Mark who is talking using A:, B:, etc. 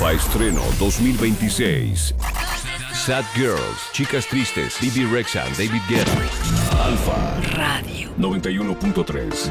A: Nueva estreno 2026. Sad Girls, Chicas Tristes, Bibi Rexha, David Guetta. Alfa Radio 91.3.